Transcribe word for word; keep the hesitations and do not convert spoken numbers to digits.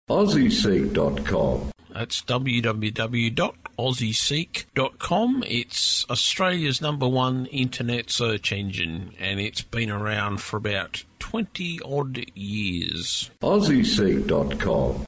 Aussie Seek dot com. That's w w w dot aussie seek dot com. It's Australia's number one internet search engine, and it's been around for about twenty odd years. Aussie Seek dot com.